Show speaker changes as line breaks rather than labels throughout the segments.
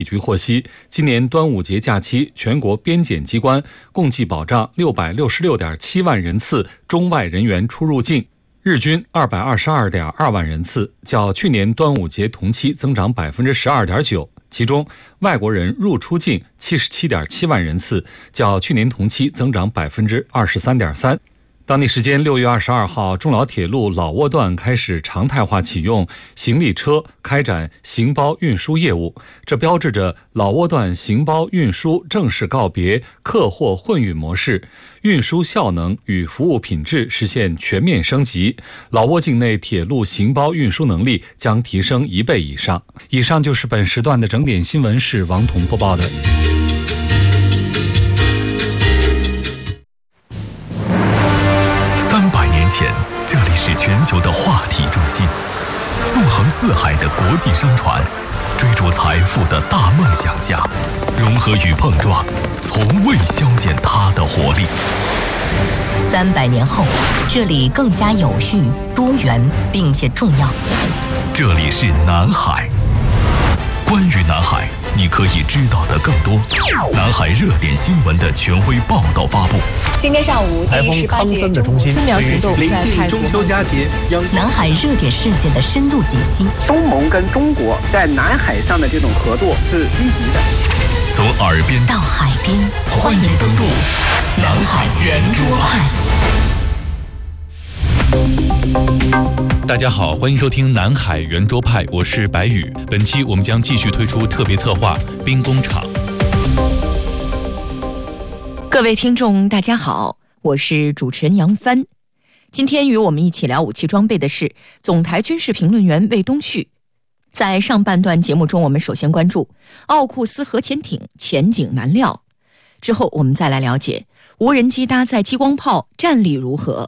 局获悉，今年端午节假期，全国边检机关共计保障666.7万人次中外人员出入境，日均222.2万人次，较去年端午节同期增长12.9%。其中，外国人入出境77.7万人次，较去年同期增长23.3%。当地时间6月22号，中老铁路老挝段开始常态化启用行李车开展行包运输业务，这标志着老挝段行包运输正式告别客货混运模式，运输效能与服务品质实现全面升级，老挝境内铁路行包运输能力将提升1倍以上。以上就是本时段的整点新闻，是王彤播报的。
前，这里是全球的话题中心，纵横四海的国际商船，追逐财富的大梦想家，融合与碰撞，从未消减它的活力。
300年后，这里更加有序、多元，并且重要。
这里是南海。关于南海，你可以知道的更多。南海热点新闻的权威报道发布。
今天上午，第18届春苗行动
临近中秋佳节，
南海热点事件的深度解析。
东盟跟中国在南海上的这种合作是积极的。
从耳边
到海边，欢迎登陆南海圆桌派。
大家好，欢迎收听南海圆桌派，我是白宇。本期我们将继续推出特别策划兵工厂。
各位听众大家好，我是主持人杨帆。今天与我们一起聊武器装备的是总台军事评论员魏东旭。在上半段节目中，我们首先关注奥库斯核潜艇前景难料，之后我们再来了解无人机搭载激光炮战力如何。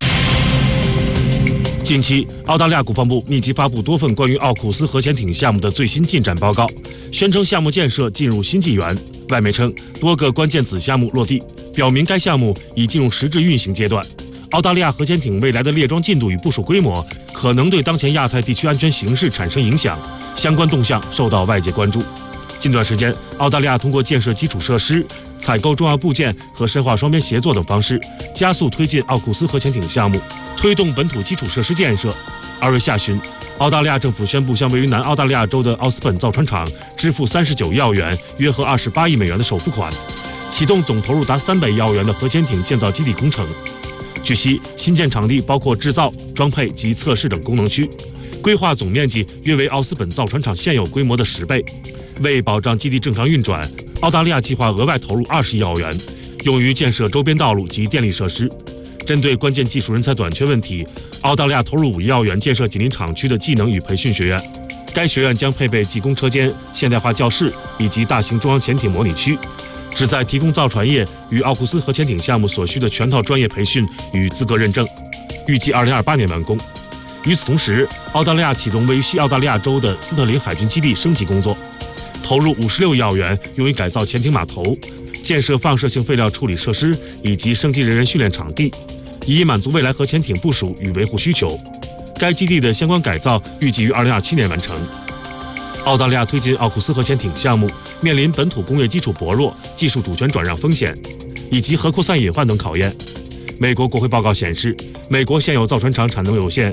近期，澳大利亚国防部密集发布多份关于奥库斯核潜艇项目的最新进展报告，宣称项目建设进入新纪元。外媒称，多个关键子项目落地，表明该项目已进入实质运行阶段。澳大利亚核潜艇未来的列装进度与部署规模，可能对当前亚太地区安全形势产生影响，相关动向受到外界关注。近段时间，澳大利亚通过建设基础设施、采购重要部件和深化双边协作等方式，加速推进奥库斯核潜艇项目，推动本土基础设施建设。2月下旬，澳大利亚政府宣布向位于南澳大利亚州的奥斯本造船厂支付39亿澳元，约合28亿美元的首付款，启动总投入达300亿澳元的核潜艇建造基地工程。据悉，新建场地包括制造、装配及测试等功能区，规划总面积约为奥斯本造船厂现有规模的10倍。为保障基地正常运转，澳大利亚计划额外投入20亿澳元，用于建设周边道路及电力设施。针对关键技术人才短缺问题，澳大利亚投入5亿澳元建设紧邻厂区的技能与培训学院。该学院将配备技工车间、现代化教室以及大型中央潜艇模拟区，旨在提供造船业与奥库斯核潜艇项目所需的全套专业培训与资格认证，预计2028年完工。与此同时，澳大利亚启动位于西澳大利亚州的斯特林海军基地升级工作，投入56亿澳元用于改造潜艇码头、建设放射性废料处理设施以及升级人员训练场地，以满足未来核潜艇部署与维护需求。该基地的相关改造预计于2027年完成。澳大利亚推进奥库斯核潜艇项目，面临本土工业基础薄弱、技术主权转让风险以及核扩散隐患等考验。美国国会报告显示，美国现有造船厂产能有限，